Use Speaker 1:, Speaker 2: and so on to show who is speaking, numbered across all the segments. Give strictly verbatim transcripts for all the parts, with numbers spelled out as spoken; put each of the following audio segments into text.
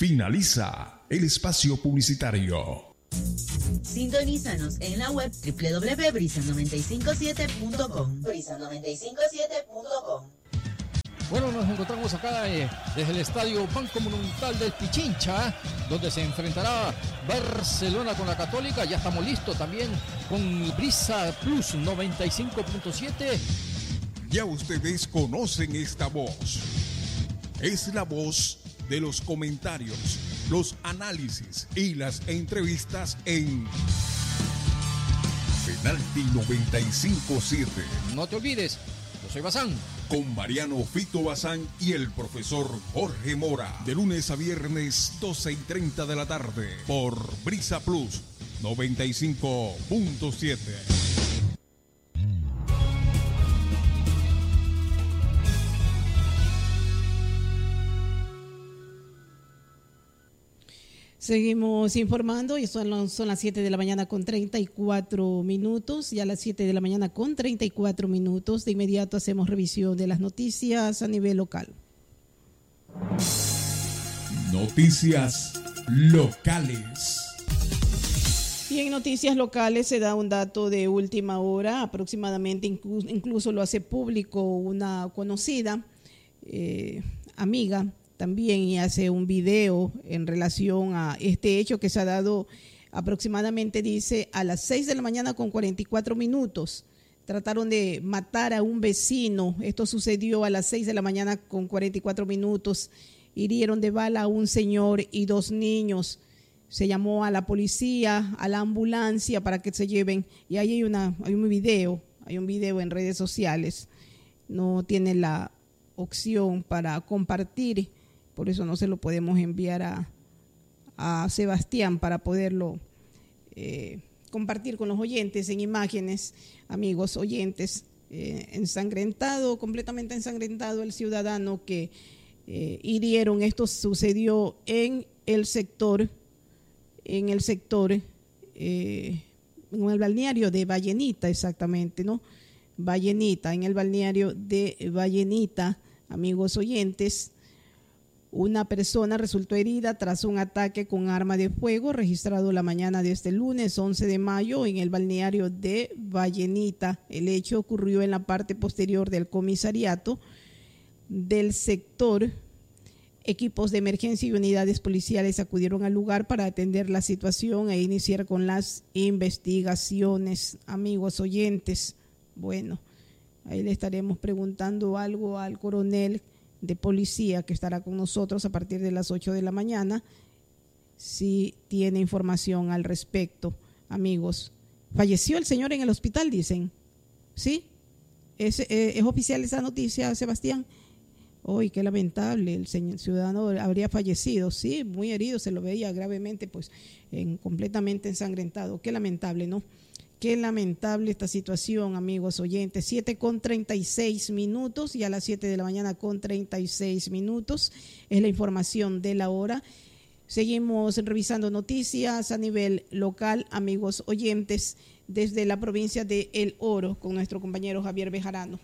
Speaker 1: Finaliza el espacio publicitario.
Speaker 2: Sintonízanos en la web doble u doble u doble u punto brisa noventa y cinco siete punto com. brisa noventa y cinco siete punto com.
Speaker 3: Bueno, nos encontramos acá eh, desde el Estadio Banco Monumental del Pichincha, donde se enfrentará Barcelona con la Católica. Ya estamos listos también con Brisa Plus noventa y cinco punto siete.
Speaker 1: Ya ustedes conocen esta voz. Es la voz de los comentarios, los análisis y las entrevistas en Penalti noventa y cinco punto siete.
Speaker 3: No te olvides, yo soy Bazán.
Speaker 1: Con Mariano Fito Bazán y el profesor Jorge Mora. De lunes a viernes, doce y treinta de la tarde. Por Brisa Plus noventa y cinco punto siete.
Speaker 4: Seguimos informando y son, son las siete de la mañana con treinta y cuatro minutos. Ya a las siete de la mañana con treinta y cuatro minutos. De inmediato hacemos revisión de las noticias a nivel local.
Speaker 1: Noticias locales.
Speaker 4: Y en noticias locales se da un dato de última hora, aproximadamente, incluso, incluso lo hace público una conocida eh, amiga también, y hace un video en relación a este hecho que se ha dado aproximadamente, dice, a las seis de la mañana con cuarenta y cuatro minutos. Trataron de matar a un vecino. Esto sucedió a las seis de la mañana con cuarenta y cuatro minutos. Hirieron de bala a un señor y dos niños. Se llamó a la policía, a la ambulancia para que se lleven. Y ahí hay, una, hay un video, hay un video en redes sociales. No tiene la opción para compartir. Por eso no se lo podemos enviar a, a Sebastián para poderlo eh, compartir con los oyentes en imágenes, amigos oyentes. Eh, ensangrentado, completamente ensangrentado el ciudadano que eh, hirieron. Esto sucedió en el sector, en el sector, eh, en el balneario de Vallenita, exactamente, ¿no? Vallenita, en el balneario de Vallenita, amigos oyentes. Una persona resultó herida tras un ataque con arma de fuego registrado la mañana de este lunes once de mayo en el balneario de Vallenita. El hecho ocurrió en la parte posterior del comisariato del sector. Equipos de emergencia y unidades policiales acudieron al lugar para atender la situación e iniciar con las investigaciones. Amigos oyentes, bueno, ahí le estaremos preguntando algo al coronel de policía que estará con nosotros a partir de las ocho de la mañana, si tiene información al respecto. Amigos, falleció el señor en el hospital, dicen. ¿Sí? ¿Es, eh, es oficial esa noticia, Sebastián? Uy, qué lamentable, el señor ciudadano habría fallecido, sí, muy herido, se lo veía gravemente, pues en, completamente ensangrentado. Qué lamentable, ¿no? Qué lamentable esta situación, amigos oyentes. siete con treinta y seis minutos y a las siete de la mañana con treinta y seis minutos es la información de la hora. Seguimos revisando noticias a nivel local, amigos oyentes, desde la provincia de El Oro con nuestro compañero Javier Bejarano.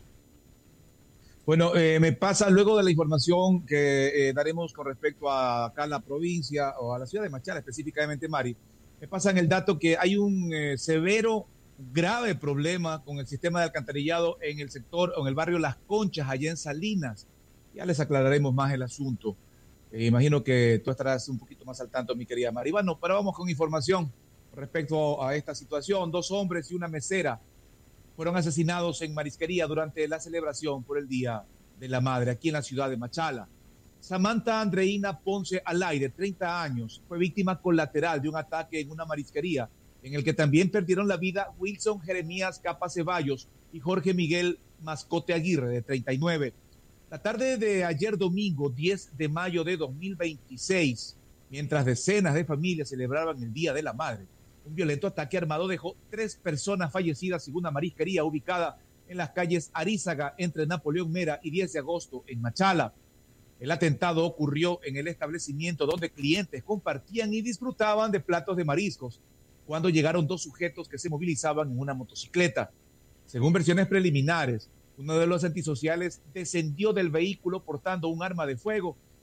Speaker 5: Bueno, eh, me pasa luego de la información que eh, daremos con respecto a acá la provincia o a la ciudad de Machala específicamente, Mari. Me pasan el dato que hay un eh, severo, grave problema con el sistema de alcantarillado en el sector o en el barrio Las Conchas, allá en Salinas. Ya les aclararemos más el asunto. Eh, imagino que tú estarás un poquito más al tanto, mi querida Mari. Bueno, pero vamos con información respecto a esta situación. Dos hombres y una mesera fueron asesinados en Marisquería durante la celebración por el Día de la Madre aquí en la ciudad de Machala. Samantha Andreina Ponce Alaire, de treinta años, fue víctima colateral de un ataque en una marisquería en el que también perdieron la vida Wilson Jeremías Capa Ceballos y Jorge Miguel Mascote Aguirre, de treinta y nueve. La tarde de ayer domingo, diez de mayo de dos mil veintiséis, mientras decenas de familias celebraban el Día de la Madre, un violento ataque armado dejó tres personas fallecidas en una marisquería ubicada en las calles Arízaga, entre Napoleón Mera y diez de agosto en Machala. El atentado ocurrió en el establecimiento donde clientes compartían y disfrutaban de platos de mariscos cuando llegaron dos sujetos que se movilizaban en una motocicleta. Según versiones preliminares, uno de los antisociales descendió del vehículo portando un arma de fuego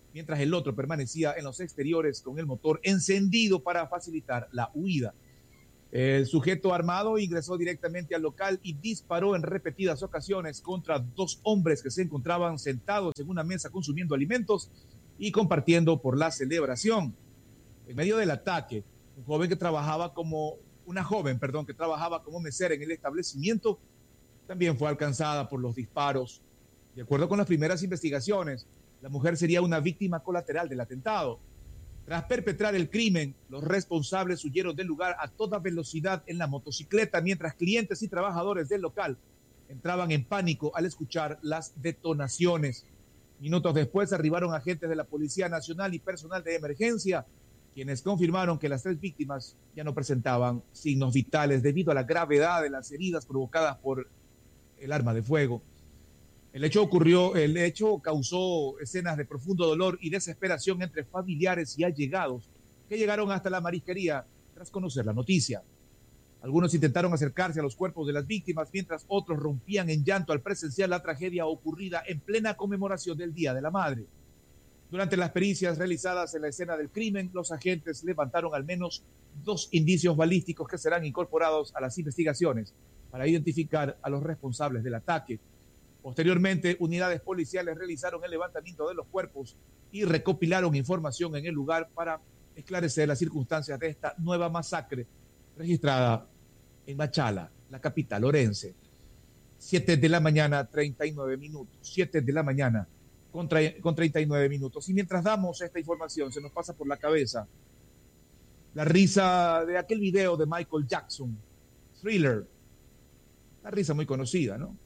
Speaker 5: mientras el otro permanecía en los exteriores con el motor encendido para facilitar la huida. El sujeto armado ingresó directamente al local y disparó en repetidas ocasiones contra dos hombres que se encontraban sentados en una mesa consumiendo alimentos y compartiendo por la celebración. En medio del ataque, un joven que trabajaba como, una joven, perdón, que trabajaba como mesera en el establecimiento, también fue alcanzada por los disparos. De acuerdo con las primeras investigaciones, la mujer sería una víctima colateral del atentado. Tras perpetrar el crimen, los responsables huyeron del lugar a toda velocidad en la motocicleta, mientras clientes y trabajadores del local entraban en pánico al escuchar las detonaciones. Minutos después arribaron agentes de la Policía Nacional y personal de emergencia, quienes confirmaron que las tres víctimas ya no presentaban signos vitales debido a la gravedad de las heridas provocadas por el arma de fuego. El hecho ocurrió, el hecho causó escenas de profundo dolor y desesperación entre familiares y allegados que llegaron hasta la marisquería tras conocer la noticia. Algunos intentaron acercarse a los cuerpos de las víctimas, mientras otros rompían en llanto al presenciar la tragedia ocurrida en plena conmemoración del Día de la Madre. Durante las pericias realizadas en la escena del crimen, los agentes levantaron al menos dos indicios balísticos que serán incorporados a las investigaciones para identificar a los responsables del ataque. Posteriormente, unidades policiales realizaron el levantamiento de los cuerpos y recopilaron información en el lugar para esclarecer las circunstancias de esta nueva masacre registrada en Machala, la capital orense. Siete de la mañana, treinta y nueve minutos. Siete de la mañana con, con treinta y nueve minutos. Y mientras damos esta información, se nos pasa por la cabeza la risa de aquel video de Michael Jackson, Thriller. Una risa muy conocida, ¿no?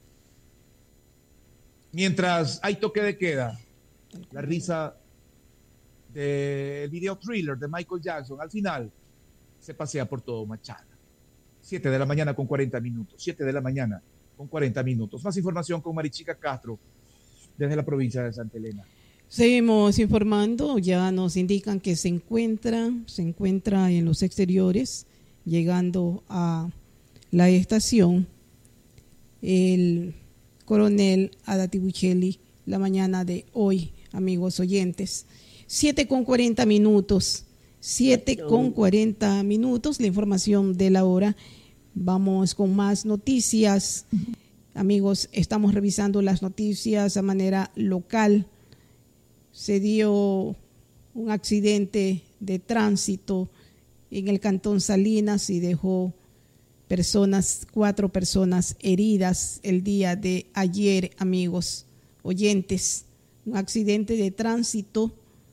Speaker 5: Mientras hay toque de queda, la risa del video Thriller de Michael Jackson, al final se pasea por todo Machala. Siete de la mañana con cuarenta minutos. Siete de la mañana con cuarenta minutos. Más información con Marichica Castro desde la provincia de Santa Elena.
Speaker 4: Seguimos informando, ya nos indican que se encuentra, se encuentra en los exteriores, llegando a la estación, el coronel Adati Buccelli, la mañana de hoy, amigos oyentes. Siete con cuarenta minutos, siete con cuarenta minutos, la información de la hora. Vamos con más noticias. Amigos, estamos revisando las noticias de manera local. Se dio un accidente de tránsito en el cantón Salinas y dejó personas, cuatro personas heridas el día de ayer, amigos oyentes. Un accidente de tránsito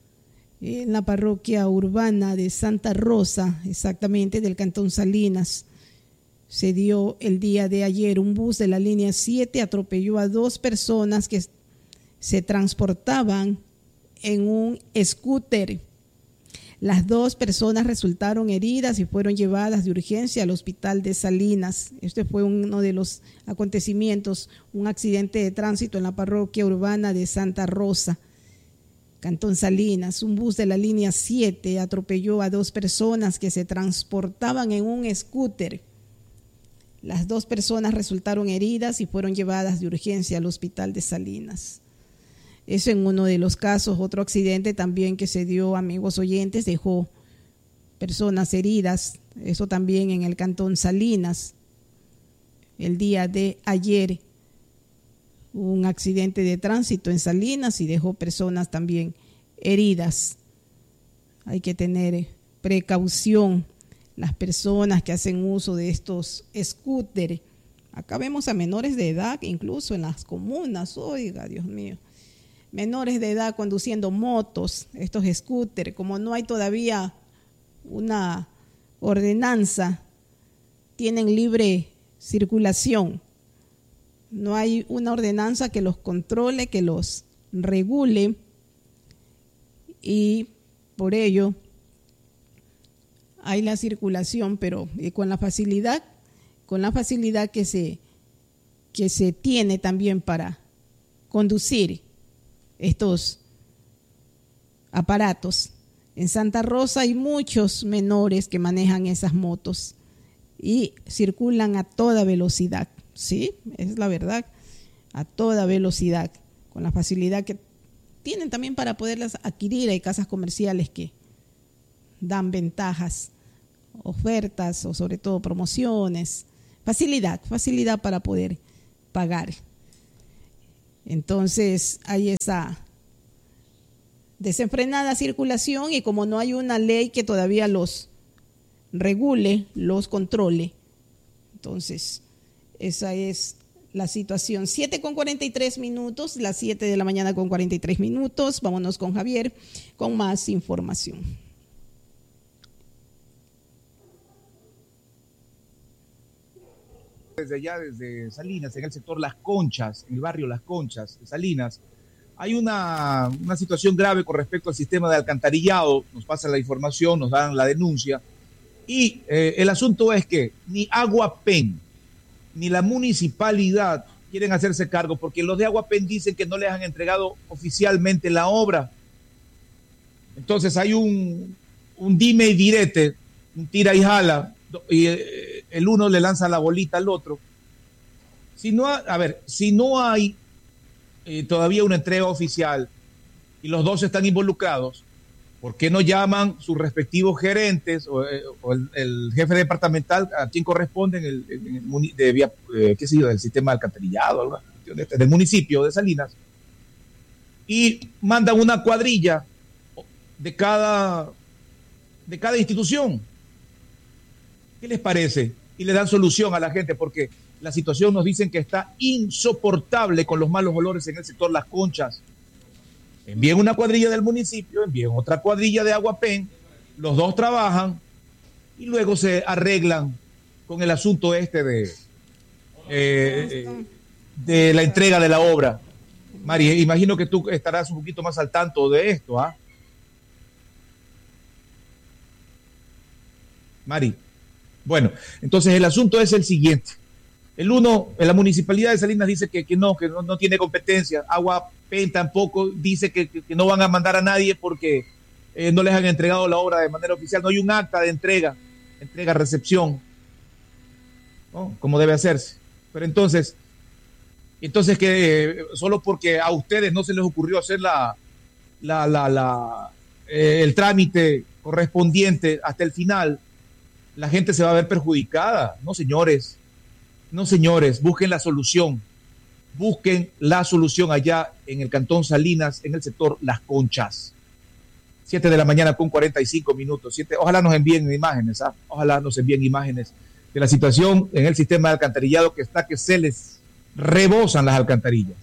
Speaker 4: en la parroquia urbana de Santa Rosa, exactamente del cantón Salinas. Se dio el día de ayer. Un bus de la línea siete atropelló a dos personas que se transportaban en un scooter. Las dos personas resultaron heridas y fueron llevadas de urgencia al hospital de Salinas. Este fue uno de los acontecimientos, un accidente de tránsito en la parroquia urbana de Santa Rosa, cantón Salinas. Un bus de la línea siete atropelló a dos personas que se transportaban en un scooter. Las dos personas resultaron heridas y fueron llevadas de urgencia al hospital de Salinas. Eso en uno de los casos. Otro accidente también que se dio, amigos oyentes, dejó personas heridas. Eso también en el cantón Salinas. El día de ayer hubo un accidente de tránsito en Salinas y dejó personas también heridas. Hay que tener precaución. Las personas que hacen uso de estos scooters. Acá vemos a menores de edad, incluso en las comunas. Oiga, Dios mío. Menores de edad conduciendo motos, estos scooters. Como no hay todavía una ordenanza, tienen libre circulación. No hay una ordenanza que los controle, que los regule. Y por ello hay la circulación, pero con la facilidad, con la facilidad que se, que se tiene también para conducir estos aparatos. En Santa Rosa hay muchos menores que manejan esas motos y circulan a toda velocidad, ¿sí? Es la verdad, a toda velocidad, con la facilidad que tienen también para poderlas adquirir. Hay casas comerciales que dan ventajas, ofertas o sobre todo promociones, facilidad, facilidad para poder pagar. Entonces hay esa desenfrenada circulación y como no hay una ley que todavía los regule, los controle, entonces esa es la situación. siete con cuarenta y tres minutos, las siete de la mañana con cuarenta y tres minutos. Vámonos con Javier con más información.
Speaker 5: Desde allá, desde Salinas, en el sector Las Conchas, en el barrio Las Conchas de Salinas, hay una, una situación grave con respecto al sistema de alcantarillado. Nos pasan la información, nos dan la denuncia. Y eh, el asunto es que ni Aguapen ni la municipalidad quieren hacerse cargo porque los de Aguapen dicen que no les han entregado oficialmente la obra. Entonces hay un, un dime y direte, un tira y jala, y eh, el uno le lanza la bolita al otro. Si no, ha, a ver, si no hay eh, todavía una entrega oficial y los dos están involucrados, ¿por qué no llaman sus respectivos gerentes o, o el, el jefe departamental a quien corresponde en el, en el de vía, eh, qué sé yo, del sistema de alcantarillado, algo, del municipio de Salinas, y mandan una cuadrilla de cada, de cada institución? ¿Qué les parece? Y le dan solución a la gente, porque la situación nos dicen que está insoportable con los malos olores en el sector Las Conchas. Envíen una cuadrilla del municipio, envíen otra cuadrilla de Aguapen, los dos trabajan y luego se arreglan con el asunto este de, eh, de la entrega de la obra. Mari, imagino que tú estarás un poquito más al tanto de esto, ¿ah? Mari. Bueno, entonces el asunto es el siguiente. El uno, la municipalidad de Salinas dice que, que no, que no, no tiene competencia. Aguapen tampoco dice que, que, que no van a mandar a nadie porque eh, no les han entregado la obra de manera oficial. No hay un acta de entrega, entrega-recepción, ¿no? Como debe hacerse. Pero entonces, entonces que eh, solo porque a ustedes no se les ocurrió hacer la, la, la, la eh, el trámite correspondiente hasta el final, la gente se va a ver perjudicada. No, señores. No, señores, busquen la solución. Busquen la solución allá en el cantón Salinas, en el sector Las Conchas. Siete de la mañana con cuarenta y cinco minutos. Siete, ojalá nos envíen imágenes, ¿ah? Ojalá nos envíen imágenes de la situación en el sistema de alcantarillado que está que se les rebosan las alcantarillas.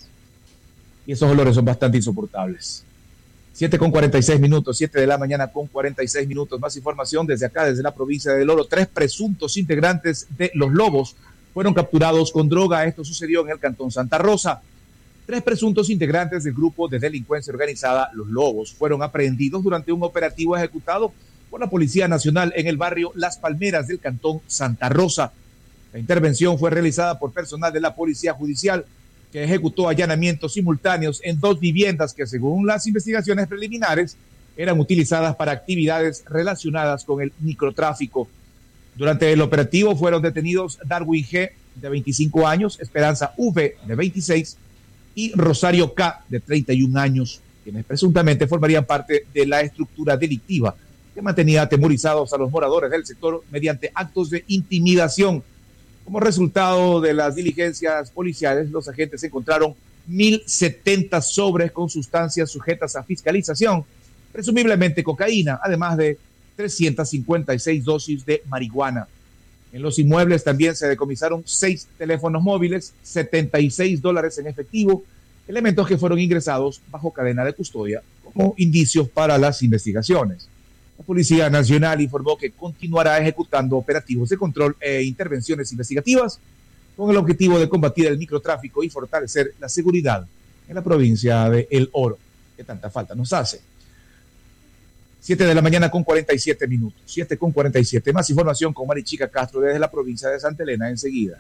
Speaker 5: Y esos olores son bastante insoportables. Siete con cuarenta y seis minutos, siete de la mañana con cuarenta y seis minutos. Más información desde acá, desde la provincia de El Oro. Tres presuntos integrantes de Los Lobos fueron capturados con droga. Esto sucedió en el cantón Santa Rosa. Tres presuntos integrantes del grupo de delincuencia organizada Los Lobos fueron aprehendidos durante un operativo ejecutado por la Policía Nacional en el barrio Las Palmeras del cantón Santa Rosa. La intervención fue realizada por personal de la Policía Judicial, que ejecutó allanamientos simultáneos en dos viviendas que, según las investigaciones preliminares, eran utilizadas para actividades relacionadas con el microtráfico. Durante el operativo fueron detenidos Darwin G., de veinticinco años, Esperanza V., de veintiséis, y Rosario K., de treinta y un años, quienes presuntamente formarían parte de la estructura delictiva que mantenía atemorizados a los moradores del sector mediante actos de intimidación. Como resultado de las diligencias policiales, los agentes encontraron mil setenta sobres con sustancias sujetas a fiscalización, presumiblemente cocaína, además de trescientas cincuenta y seis dosis de marihuana. En los inmuebles también se decomisaron seis teléfonos móviles, setenta y seis dólares en efectivo, elementos que fueron ingresados bajo cadena de custodia como indicios para las investigaciones. La Policía Nacional informó que continuará ejecutando operativos de control e intervenciones investigativas con el objetivo de combatir el microtráfico y fortalecer la seguridad en la provincia de El Oro, que tanta falta nos hace. Siete de la mañana con cuarenta y siete minutos. Siete con cuarenta y siete. Más información con Marichica Castro desde la provincia de Santa Elena enseguida.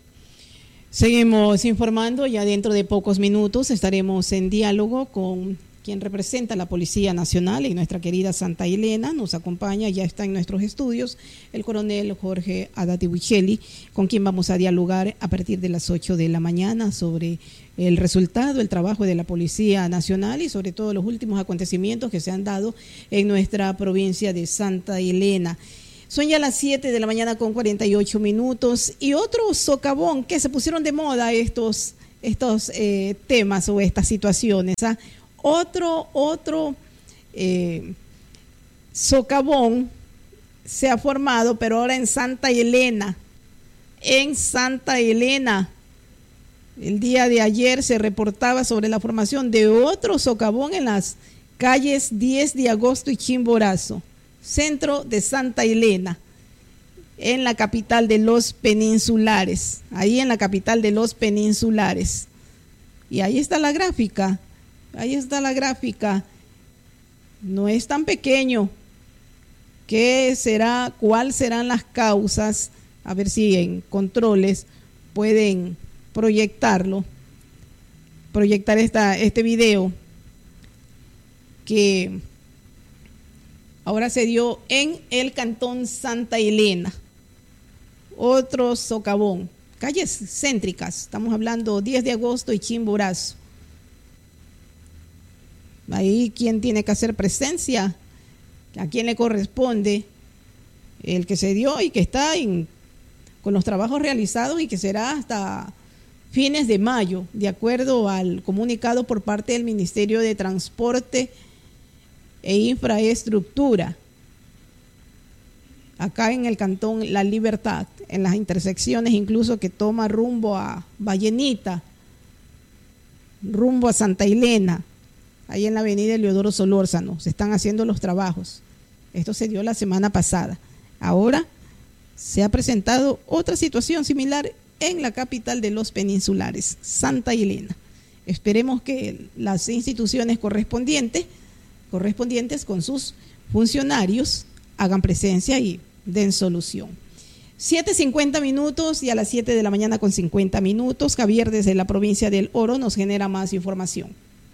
Speaker 4: Seguimos informando. Ya dentro de pocos minutos estaremos en diálogo con quien representa a la Policía Nacional en nuestra querida Santa Elena. Nos acompaña, ya está en nuestros estudios, el coronel Jorge Adati-Bucheli, con quien vamos a dialogar a partir de las ocho de la mañana sobre el resultado, el trabajo de la Policía Nacional y sobre todo los últimos acontecimientos que se han dado en nuestra provincia de Santa Elena. Son ya las siete de la mañana con cuarenta y ocho minutos y otro socavón que se pusieron de moda estos, estos eh, temas o estas situaciones, ¿ah? Otro, otro eh, socavón se ha formado, pero ahora en Santa Elena. En Santa Elena. El día de ayer se reportaba sobre la formación de otro socavón en las calles diez de agosto y Chimborazo, centro de Santa Elena, en la capital de los Peninsulares. Ahí en la capital de los Peninsulares. Y ahí está la gráfica. Ahí está la gráfica. No es tan pequeño. ¿Qué será? ¿Cuáles serán las causas? A ver si en controles pueden proyectarlo. Proyectar esta, este video que ahora se dio en el cantón Santa Elena. Otro socavón. Calles céntricas. Estamos hablando diez de agosto y Chimborazo. Ahí, ¿quién tiene que hacer presencia? ¿A quién le corresponde? El que se dio y que está en, con los trabajos realizados y que será hasta fines de mayo, de acuerdo al comunicado por parte del Ministerio de Transporte e Infraestructura. Acá en el cantón La Libertad, en las intersecciones incluso que toma rumbo a Vallenita, rumbo a Santa Elena, ahí en la avenida Eleodoro Solórzano, se están haciendo los trabajos. Esto se dio la semana pasada. Ahora se ha presentado otra situación similar en la capital de los Peninsulares, Santa Elena. Esperemos que las instituciones correspondientes, correspondientes con sus funcionarios hagan presencia y den solución. siete cincuenta minutos y a las siete de la mañana con cincuenta minutos, Javier desde la provincia del Oro nos genera más información.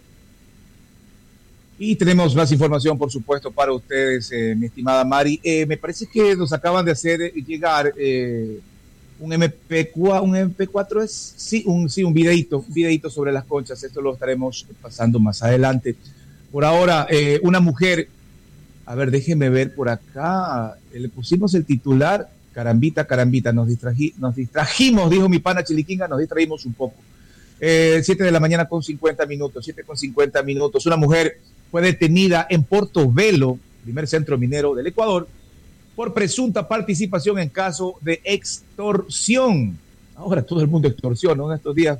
Speaker 5: Y tenemos más información, por supuesto, para ustedes, eh, mi estimada Mari. Eh, me parece que nos acaban de hacer llegar eh, un eme pe cuatro, un eme pe cuatro es, sí, un, sí, un videito, un videito sobre las conchas. Esto lo estaremos pasando más adelante. Por ahora, eh, una mujer, a ver, déjenme ver por acá, le pusimos el titular, carambita, carambita, nos, distraji, nos distrajimos, dijo mi pana Chiliquinga, nos distraímos un poco. Eh, siete de la mañana con cincuenta minutos, siete con cincuenta minutos. Una mujer fue detenida en Portobelo, primer centro minero del Ecuador, por presunta participación en caso de extorsión. Ahora todo el mundo extorsiona, ¿no? En estos días,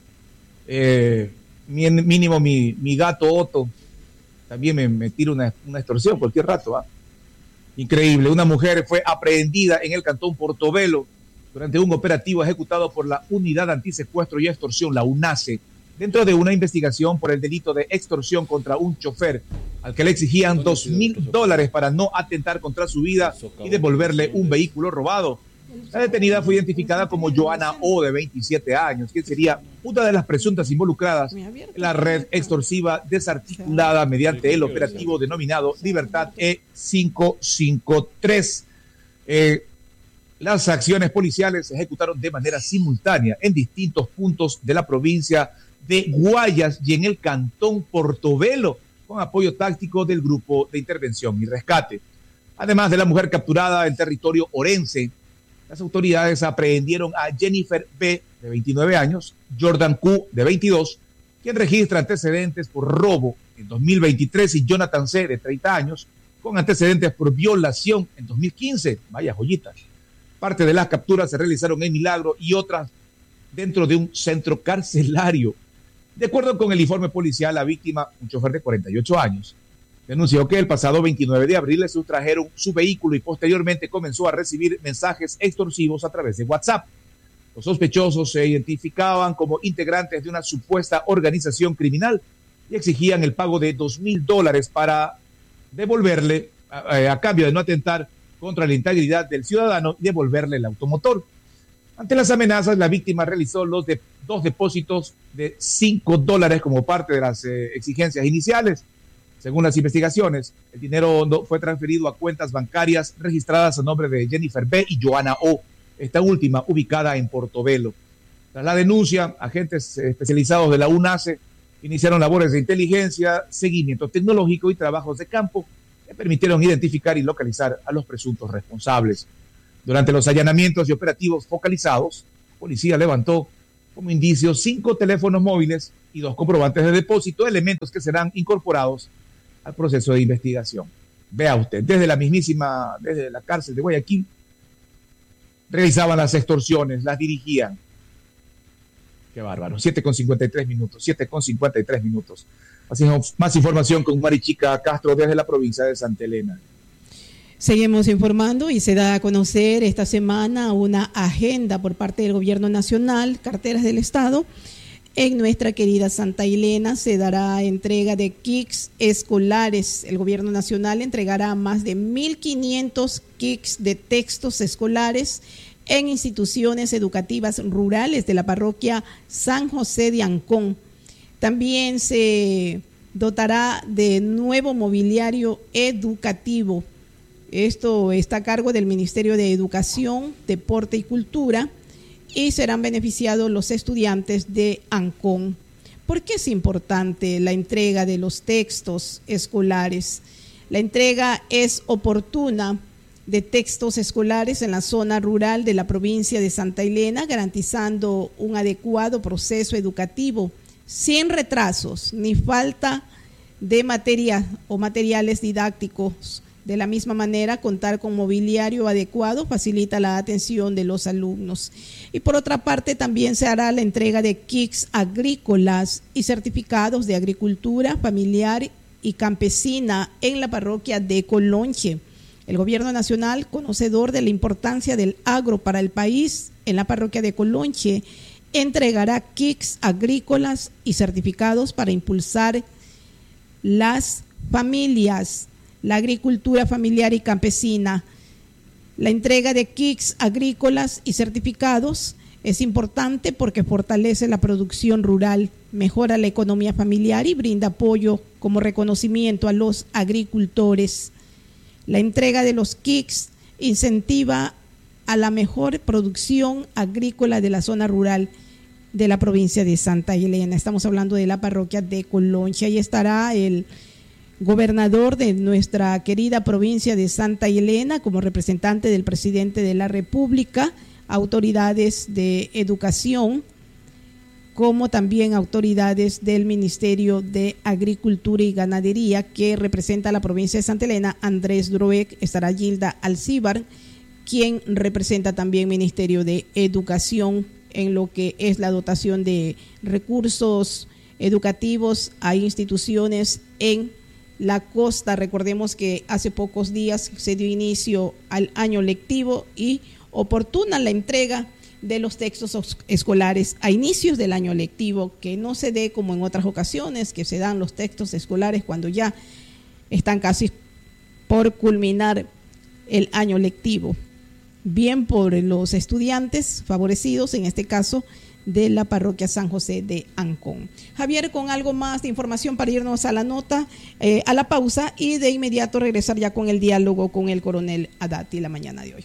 Speaker 5: eh, mínimo mi, mi gato Otto también me, me tira una, una extorsión cualquier rato. ¿eh? Increíble, una mujer fue aprehendida en el cantón Portobelo durante un operativo ejecutado por la Unidad Antisecuestro y Extorsión, la UNACE, dentro de una investigación por el delito de extorsión contra un chofer al que le exigían dos mil dólares para no atentar contra su vida y devolverle un vehículo robado. La detenida fue identificada como Joana O, de veintisiete años, quien sería una de las presuntas involucradas en la red extorsiva desarticulada mediante el operativo denominado Libertad E quinientos cincuenta y tres. Eh, las acciones policiales se ejecutaron de manera simultánea en distintos puntos de la provincia de Guayas y en el cantón Portobelo, con apoyo táctico del Grupo de Intervención y Rescate. Además de la mujer capturada en territorio orense, las autoridades aprehendieron a Jennifer B, de veintinueve años, Jordan Q, de veintidós, quien registra antecedentes por robo en dos mil veintitrés, y Jonathan C, de treinta años, con antecedentes por violación en dos mil quince. Vaya joyitas. Parte de las capturas se realizaron en Milagro y otras dentro de un centro carcelario. De acuerdo con el informe policial, la víctima, un chofer de cuarenta y ocho años, denunció que el pasado veintinueve de abril le sustrajeron su vehículo y posteriormente comenzó a recibir mensajes extorsivos a través de WhatsApp. Los sospechosos se identificaban como integrantes de una supuesta organización criminal y exigían el pago de dos mil dólares para devolverle, a, a cambio de no atentar contra la integridad del ciudadano, y devolverle el automotor. Ante las amenazas, la víctima realizó los de, dos depósitos de cinco dólares como parte de las eh, exigencias iniciales. Según las investigaciones, el dinero no, fue transferido a cuentas bancarias registradas a nombre de Jennifer B. y Joana O., esta última ubicada en Portobelo. Tras la denuncia, agentes especializados de la UNACE iniciaron labores de inteligencia, seguimiento tecnológico y trabajos de campo que permitieron identificar y localizar a los presuntos responsables. Durante los allanamientos y operativos focalizados, la policía levantó como indicios cinco teléfonos móviles y dos comprobantes de depósito, elementos que serán incorporados al proceso de investigación. Vea usted, desde la mismísima, desde la cárcel de Guayaquil, realizaban las extorsiones, las dirigían. Qué bárbaro. siete con cincuenta y tres minutos. siete con cincuenta y tres minutos. Así es, más información con Marichica Castro desde la provincia de Santa Elena.
Speaker 4: Seguimos informando y se da a conocer esta semana una agenda por parte del Gobierno Nacional, carteras del Estado. En nuestra querida Santa Elena se dará entrega de kits escolares. El Gobierno Nacional entregará más de mil quinientos kits de textos escolares en instituciones educativas rurales de la parroquia San José de Ancón. También se dotará de nuevo mobiliario educativo. Esto está a cargo del Ministerio de Educación, Deporte y Cultura y serán beneficiados los estudiantes de Ancón. ¿Por qué es importante la entrega de los textos escolares? La entrega es oportuna de textos escolares en la zona rural de la provincia de Santa Elena, garantizando un adecuado proceso educativo, sin retrasos ni falta de materia o materiales didácticos. De la misma manera, contar con mobiliario adecuado facilita la atención de los alumnos. Y por otra parte, también se hará la entrega de kits agrícolas y certificados de agricultura familiar y campesina en la parroquia de Colonche. El Gobierno Nacional, conocedor de la importancia del agro para el país, en la parroquia de Colonche, entregará kits agrícolas y certificados para impulsar las familias, la agricultura familiar y campesina. La entrega de kits agrícolas y certificados es importante porque fortalece la producción rural, mejora la economía familiar y brinda apoyo como reconocimiento a los agricultores. La entrega de los kits incentiva a la mejor producción agrícola de la zona rural de la provincia de Santa Elena. Estamos hablando de la parroquia de Colonche. Ahí estará el gobernador de nuestra querida provincia de Santa Elena como representante del presidente de la República, autoridades de educación, como también autoridades del Ministerio de Agricultura y Ganadería que representa a la provincia de Santa Elena, Andrés Droek, estará Gilda Alcíbar, quien representa también Ministerio de Educación en lo que es la dotación de recursos educativos a instituciones en la costa. Recordemos que hace pocos días se dio inicio al año lectivo y oportuna la entrega de los textos escolares a inicios del año lectivo, que no se dé como en otras ocasiones, que se dan los textos escolares cuando ya están casi por culminar el año lectivo. Bien por los estudiantes favorecidos, en este caso de la parroquia San José de Ancón. Javier, con algo más de información para irnos a la nota, eh, a la pausa y de inmediato regresar ya con el diálogo con el coronel Adati la mañana de hoy.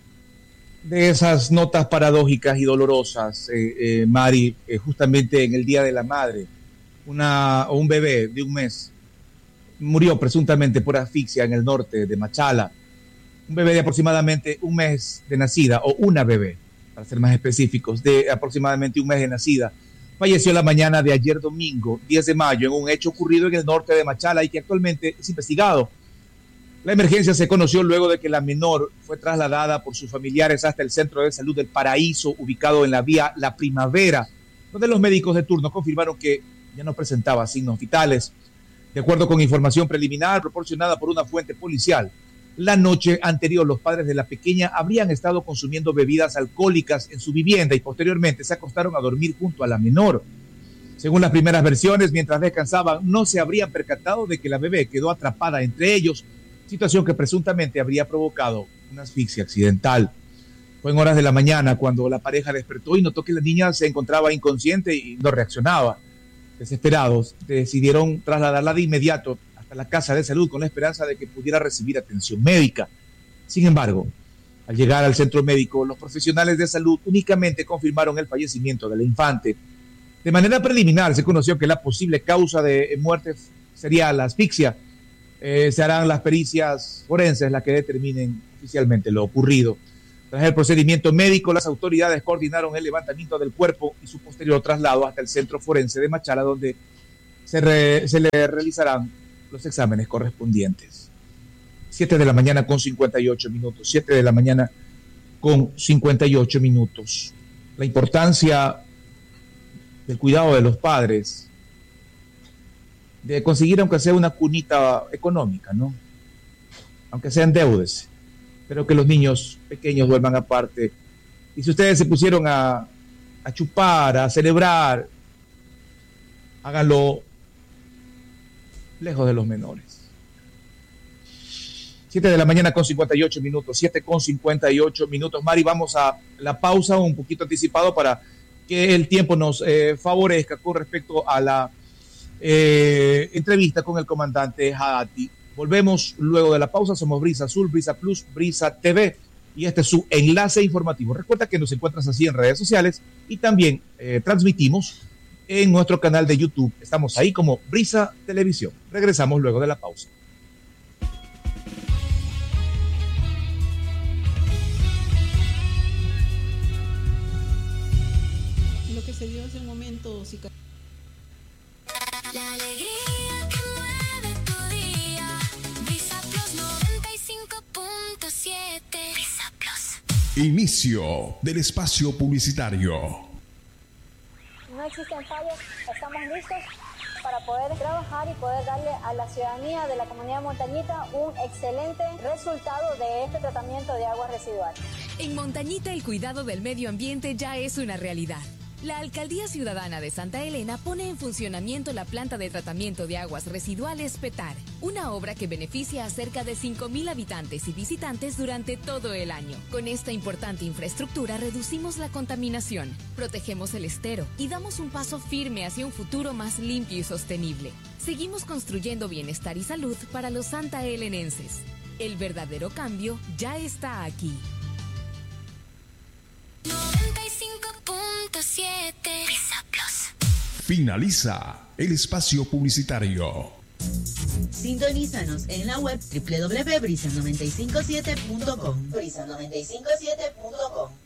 Speaker 5: De esas notas paradójicas y dolorosas, eh, eh, Mari, eh, justamente en el Día de la Madre, una, un bebé de un mes murió presuntamente por asfixia en el norte de Machala. Un bebé de aproximadamente un mes de nacida, o una bebé, para ser más específicos, de aproximadamente un mes de nacida, falleció la mañana de ayer domingo, diez de mayo, en un hecho ocurrido en el norte de Machala y que actualmente es investigado. La emergencia se conoció luego de que la menor fue trasladada por sus familiares hasta el Centro de Salud del Paraíso, ubicado en la vía La Primavera, donde los médicos de turno confirmaron que ya no presentaba signos vitales. De acuerdo con información preliminar proporcionada por una fuente policial, la noche anterior los padres de la pequeña habrían estado consumiendo bebidas alcohólicas en su vivienda y posteriormente se acostaron a dormir junto a la menor. Según las primeras versiones, mientras descansaban, no se habrían percatado de que la bebé quedó atrapada entre ellos, situación que presuntamente habría provocado una asfixia accidental. Fue en horas de la mañana cuando la pareja despertó y notó que la niña se encontraba inconsciente y no reaccionaba. Desesperados, decidieron trasladarla de inmediato hasta la casa de salud con la esperanza de que pudiera recibir atención médica. Sin embargo, al llegar al centro médico, los profesionales de salud únicamente confirmaron el fallecimiento de la infante. De manera preliminar, se conoció que la posible causa de muerte sería la asfixia. Eh, se harán las pericias forenses las que determinen oficialmente lo ocurrido. Tras el procedimiento médico, las autoridades coordinaron el levantamiento del cuerpo y su posterior traslado hasta el centro forense de Machala, donde se, re, se le realizarán los exámenes correspondientes. siete de la mañana con cincuenta y ocho minutos. siete de la mañana con cincuenta y ocho minutos. La importancia del cuidado de los padres, de conseguir aunque sea una cunita económica, ¿no? Aunque sean deudas, pero que los niños pequeños duerman aparte. Y si ustedes se pusieron a, a chupar, a celebrar, háganlo lejos de los menores. siete de la mañana con cincuenta y ocho minutos, siete con cincuenta y ocho minutos. Mari, vamos a la pausa un poquito anticipado para que el tiempo nos eh, favorezca con respecto a la eh, entrevista con el comandante Haddadi. Volvemos luego de la pausa. Somos Brisa Azul, Brisa Plus, Brisa T V y este es su enlace informativo. Recuerda que nos encuentras así en redes sociales y también eh, transmitimos en nuestro canal de YouTube. Estamos ahí como Brisa Televisión. Regresamos luego de la pausa.
Speaker 4: Lo que se dio hace un momento, sí.
Speaker 6: La alegría que mueve tu día. Brisa Plus noventa y cinco punto siete. Brisa Plus.
Speaker 1: Inicio del espacio publicitario.
Speaker 7: No existen fallos, estamos listos para poder trabajar y poder darle a la ciudadanía de la comunidad Montañita un excelente resultado de este tratamiento de aguas residuales.
Speaker 8: En Montañita el cuidado del medio ambiente ya es una realidad. La Alcaldía Ciudadana de Santa Elena pone en funcionamiento la planta de tratamiento de aguas residuales Petar, una obra que beneficia a cerca de cinco mil habitantes y visitantes durante todo el año. Con esta importante infraestructura reducimos la contaminación, protegemos el estero y damos un paso firme hacia un futuro más limpio y sostenible. Seguimos construyendo bienestar y salud para los santaelenenses. El verdadero cambio ya está aquí.
Speaker 6: noventa y cinco punto siete. Brisa Plus.
Speaker 1: Finaliza el espacio publicitario.
Speaker 2: Sintonízanos en la web doble u doble u doble u punto brisa noventa y cinco siete punto com. brisa noventa y cinco siete punto com.